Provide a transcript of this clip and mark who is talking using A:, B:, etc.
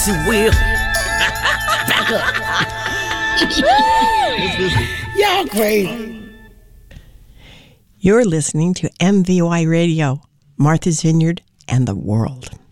A: Yes, it will. Back up. Y'all crazy.
B: You're listening to MVY Radio, Martha's Vineyard and the World.